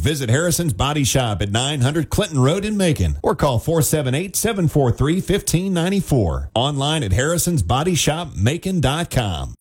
visit Harrison's Body Shop at 900 Clinton Road in Macon or call 478-743-1594. Online at harrisonsbodyshopmacon.com.